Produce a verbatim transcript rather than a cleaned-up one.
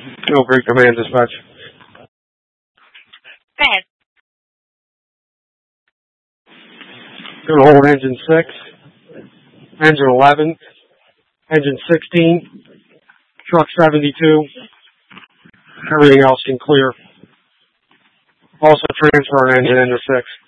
No, great command, dispatch. Go ahead. Gonna hold engine six, engine eleven, engine sixteen, truck seventy-two. Everything else can clear. Also transfer an engine into six.